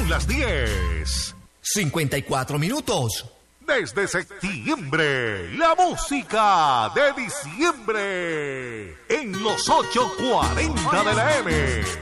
Son las 10. 54 minutos. Desde septiembre, la música de diciembre en los 8:40 de la M.